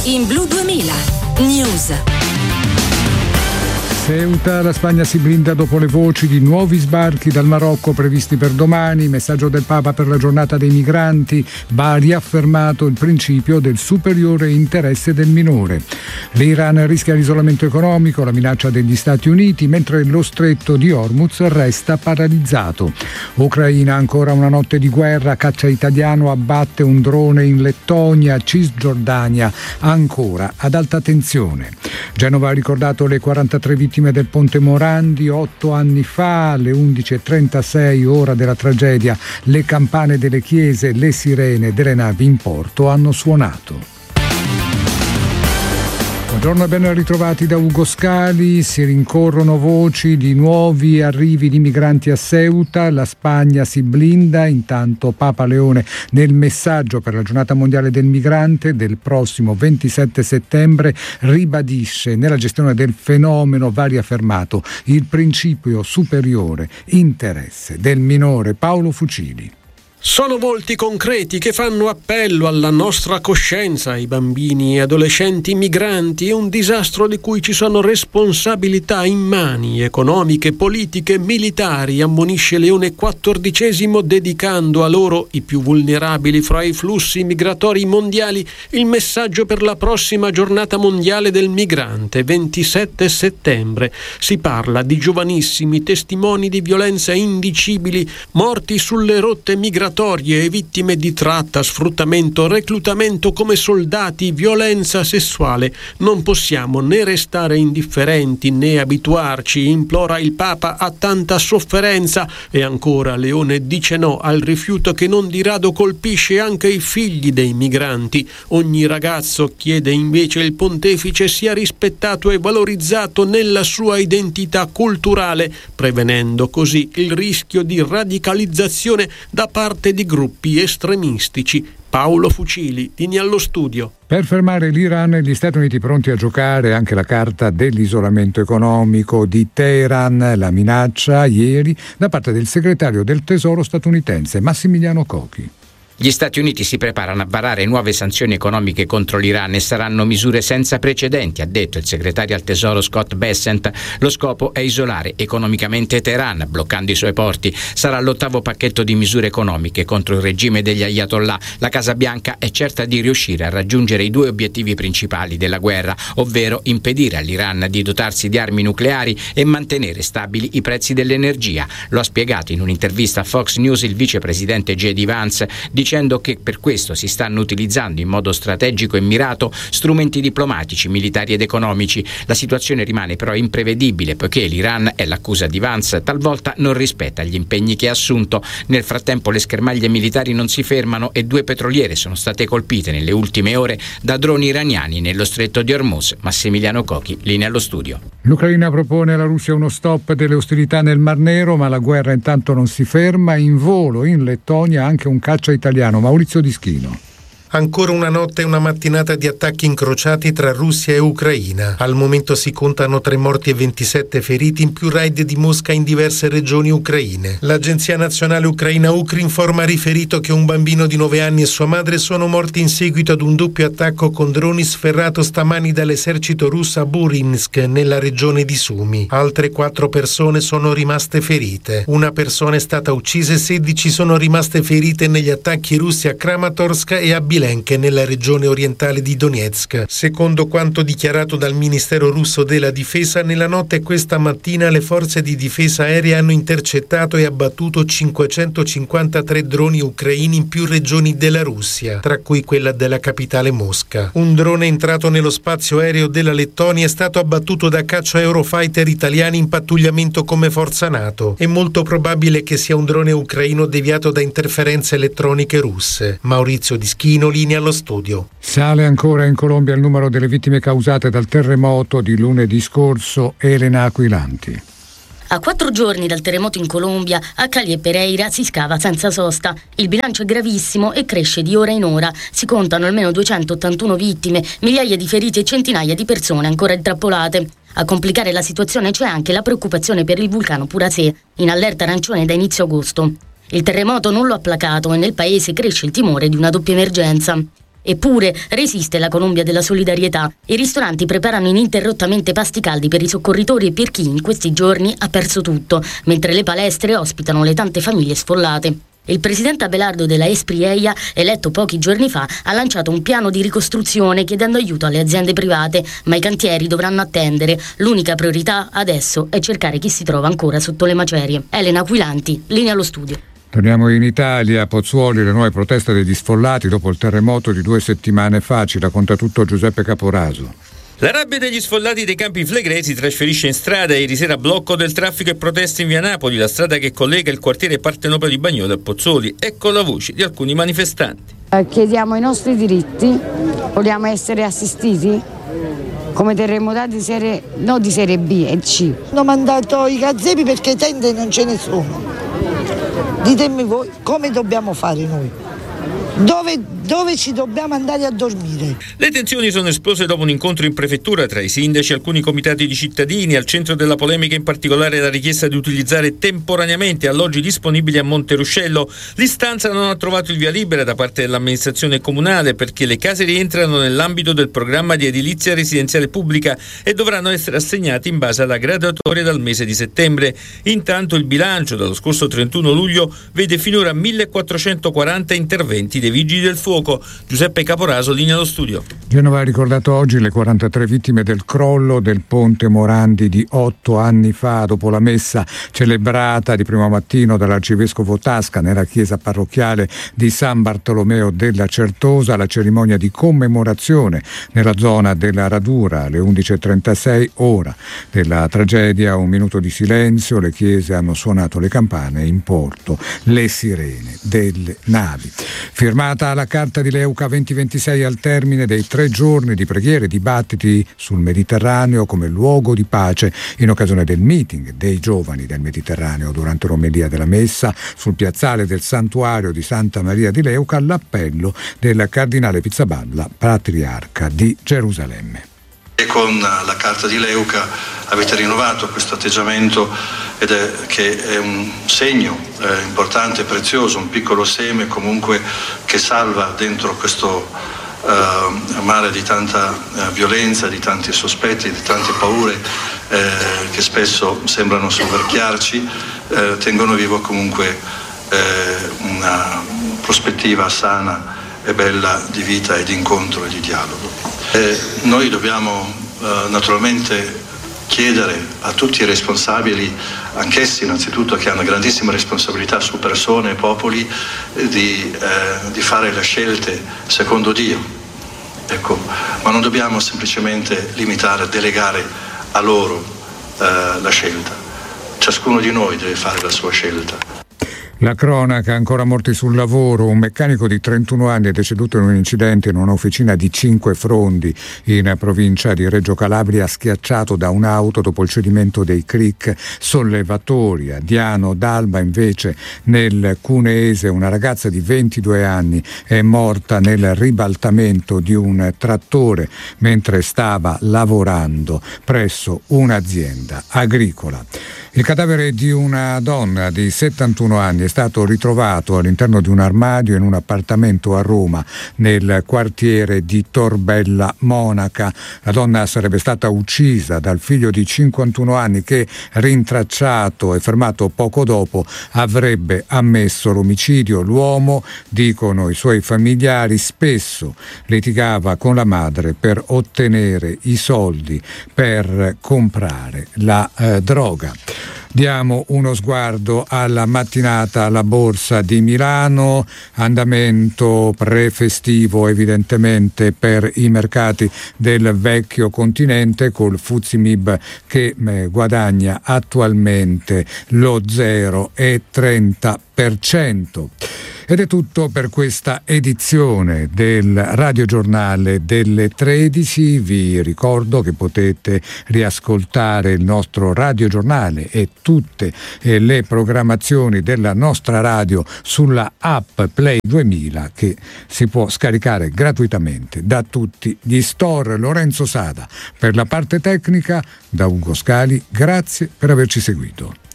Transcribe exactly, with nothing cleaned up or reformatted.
in Blu duemila News. Ceuta, la Spagna si blinda dopo le voci di nuovi sbarchi dal Marocco previsti per domani. Messaggio del Papa per la giornata dei migranti. Va riaffermato il principio del superiore interesse del minore. L'Iran rischia l'isolamento economico, la minaccia degli Stati Uniti, mentre lo stretto di Hormuz resta paralizzato. Ucraina, ancora una notte di guerra, caccia italiano abbatte un drone in Lettonia, Cisgiordania ancora ad alta tensione. Genova ha ricordato le quarantatré vittime del Ponte Morandi otto anni fa, alle undici e trentasei, ora della tragedia. Le campane delle chiese, le sirene delle navi in porto hanno suonato. Buongiorno e ben ritrovati da Ugo Scali. Si rincorrono voci di nuovi arrivi di migranti a Ceuta. La Spagna si blinda. Intanto Papa Leone, nel messaggio per la giornata mondiale del migrante del prossimo ventisette settembre, ribadisce nella gestione del fenomeno, va riaffermato il principio superiore interesse del minore. Paolo Fucili. Sono volti concreti che fanno appello alla nostra coscienza. I bambini e adolescenti migranti è un disastro di cui ci sono responsabilità immani, economiche, politiche, militari, ammonisce Leone quattordicesimo, dedicando a loro, i più vulnerabili fra i flussi migratori mondiali, il messaggio per la prossima giornata mondiale del migrante, ventisette settembre. Si parla di giovanissimi testimoni di violenza indicibili, morti sulle rotte migratorie e vittime di tratta, sfruttamento, reclutamento come soldati, violenza sessuale. Non possiamo né restare indifferenti né abituarci, implora il Papa, a tanta sofferenza. E ancora Leone dice no al rifiuto che non di rado colpisce anche i figli dei migranti. Ogni ragazzo, chiede invece il pontefice, sia rispettato e valorizzato nella sua identità culturale, prevenendo così il rischio di radicalizzazione da parte di gruppi estremistici. Paolo Fucili, linea allo studio. Per fermare l'Iran e gli Stati Uniti pronti a giocare anche la carta dell'isolamento economico di Teheran. La minaccia ieri da parte del segretario del Tesoro statunitense Massimiliano Cochi. Gli Stati Uniti si preparano a varare nuove sanzioni economiche contro l'Iran e saranno misure senza precedenti, ha detto il segretario al Tesoro Scott Bessent. Lo scopo è isolare economicamente Teheran, bloccando i suoi porti. Sarà l'ottavo pacchetto di misure economiche contro il regime degli Ayatollah. La Casa Bianca è certa di riuscire a raggiungere i due obiettivi principali della guerra, ovvero impedire all'Iran di dotarsi di armi nucleari e mantenere stabili i prezzi dell'energia. Lo ha spiegato in un'intervista a Fox News il vicepresidente J D Vance, dicendo che per questo si stanno utilizzando in modo strategico e mirato strumenti diplomatici, militari ed economici. La situazione rimane però imprevedibile, poiché l'Iran, è l'accusa di Vance, talvolta non rispetta gli impegni che ha assunto. Nel frattempo le schermaglie militari non si fermano e due petroliere sono state colpite nelle ultime ore da droni iraniani nello stretto di Hormuz. Massimiliano Cochi, linea allo studio. L'Ucraina propone alla Russia uno stop delle ostilità nel Mar Nero, ma la guerra intanto non si ferma. In volo in Lettonia anche un caccia italiano. Maurizio Dischino. Ancora una notte e una mattinata di attacchi incrociati tra Russia e Ucraina. Al momento si contano tre morti e ventisette feriti in più raid di Mosca in diverse regioni ucraine. L'agenzia nazionale ucraina Ukrinform ha riferito che un bambino di nove anni e sua madre sono morti in seguito ad un doppio attacco con droni sferrato stamani dall'esercito russo a Burinsk, nella regione di Sumi. Altre quattro persone sono rimaste ferite. Una persona è stata uccisa e sedici sono rimaste ferite negli attacchi russi a Kramatorsk e a Bilenke, nella regione orientale di Donetsk. Secondo quanto dichiarato dal Ministero russo della Difesa, nella notte e questa mattina le forze di difesa aerea hanno intercettato e abbattuto cinquecentocinquantatré droni ucraini in più regioni della Russia, tra cui quella della capitale Mosca. Un drone entrato nello spazio aereo della Lettonia è stato abbattuto da caccia Eurofighter italiani in pattugliamento come forza NATO. È molto probabile che sia un drone ucraino deviato da interferenze elettroniche russe. Maurizio Dischino, linea allo studio. Sale ancora in Colombia il numero delle vittime causate dal terremoto di lunedì scorso. Elena Aquilanti. A quattro giorni dal terremoto in Colombia, a Cali e Pereira si scava senza sosta. Il bilancio è gravissimo e cresce di ora in ora. Si contano almeno duecentottantuno vittime, migliaia di feriti e centinaia di persone ancora intrappolate. A complicare la situazione c'è anche la preoccupazione per il vulcano Puracé, in allerta arancione da inizio agosto. Il terremoto non lo ha placato e nel paese cresce il timore di una doppia emergenza. Eppure resiste la Colombia della solidarietà. I ristoranti preparano ininterrottamente pasti caldi per i soccorritori e per chi in questi giorni ha perso tutto, mentre le palestre ospitano le tante famiglie sfollate. Il presidente Abelardo della Esprieia, eletto pochi giorni fa, ha lanciato un piano di ricostruzione chiedendo aiuto alle aziende private, ma i cantieri dovranno attendere. L'unica priorità adesso è cercare chi si trova ancora sotto le macerie. Elena Aquilanti, linea allo studio. Torniamo in Italia, a Pozzuoli le nuove proteste degli sfollati dopo il terremoto di due settimane fa, ci racconta tutto Giuseppe Caporaso. La rabbia degli sfollati dei Campi Flegrei si trasferisce in strada. Ieri sera blocco del traffico e proteste in via Napoli, la strada che collega il quartiere Partenopeo di Bagnoli a Pozzuoli. Ecco la voce di alcuni manifestanti. Chiediamo i nostri diritti, vogliamo essere assistiti come terremotati di serie, no di serie B e C. Hanno mandato i gazebi perché tende non ce ne sono. Ditemi voi come dobbiamo fare noi. Dove, dove ci dobbiamo andare a dormire? Le tensioni sono esplose dopo un incontro in prefettura tra i sindaci e alcuni comitati di cittadini. Al centro della polemica in particolare la richiesta di utilizzare temporaneamente alloggi disponibili a Monteruscello. L'istanza non ha trovato il via libera da parte dell'amministrazione comunale perché le case rientrano nell'ambito del programma di edilizia residenziale pubblica e dovranno essere assegnate in base alla graduatoria dal mese di settembre. Intanto il bilancio dallo scorso trentuno luglio vede finora millequattrocentoquaranta interventi dei Vigili del Fuoco. Giuseppe Caporaso, linea allo studio. Genova ha ricordato oggi le quarantatré vittime del crollo del ponte Morandi di otto anni fa, dopo la messa celebrata di primo mattino dall'arcivescovo Tasca nella chiesa parrocchiale di San Bartolomeo della Certosa. La cerimonia di commemorazione nella zona della Radura alle undici e trentasei, ora della tragedia, un minuto di silenzio, le chiese hanno suonato le campane, in porto le sirene delle navi. Firmata la Carta di Leuca duemilaventisei al termine dei tre giorni di preghiere e dibattiti sul Mediterraneo come luogo di pace in occasione del meeting dei giovani del Mediterraneo durante l'omelia della messa sul piazzale del santuario di Santa Maria di Leuca, l'appello del cardinale Pizzaballa, patriarca di Gerusalemme. E con la Carta di Leuca avete rinnovato questo atteggiamento ed è che è un segno eh, importante e prezioso, un piccolo seme comunque che salva dentro questo eh, mare di tanta eh, violenza, di tanti sospetti, di tante paure eh, che spesso sembrano soverchiarci, eh, tengono vivo comunque eh, una prospettiva sana e bella di vita e di incontro e di dialogo. E noi dobbiamo eh, naturalmente chiedere a tutti i responsabili, anch'essi innanzitutto che hanno grandissime responsabilità su persone e popoli, eh, di, eh, di fare le scelte secondo Dio. Ecco, ma non dobbiamo semplicemente limitare, delegare a loro eh, la scelta. Ciascuno di noi deve fare la sua scelta. La cronaca, ancora morti sul lavoro. Un meccanico di trentuno anni è deceduto in un incidente in un'officina di Cinque Frondi in provincia di Reggio Calabria, schiacciato da un'auto dopo il cedimento dei cric sollevatori. A Diano d'Alba invece nel Cuneese una ragazza di ventidue anni è morta nel ribaltamento di un trattore mentre stava lavorando presso un'azienda agricola. Il cadavere di una donna di settantuno anni è stato ritrovato all'interno di un armadio in un appartamento a Roma, nel quartiere di Torbella Monaca. La donna sarebbe stata uccisa dal figlio di cinquantuno anni che, rintracciato e fermato poco dopo, avrebbe ammesso l'omicidio. L'uomo, dicono i suoi familiari, spesso litigava con la madre per ottenere i soldi per comprare la eh, droga. Diamo uno sguardo alla mattinata alla Borsa di Milano, andamento pre-festivo evidentemente per i mercati del vecchio continente, col Fuzimib che eh, guadagna attualmente lo zero virgola trenta per cento. Ed è tutto per questa edizione del radiogiornale delle tredici. Vi ricordo che potete riascoltare il nostro radiogiornale e tutte le programmazioni della nostra radio sulla app Play duemila, che si può scaricare gratuitamente da tutti gli store. Lorenzo Sada per la parte tecnica, da Ugo Scali, grazie per averci seguito.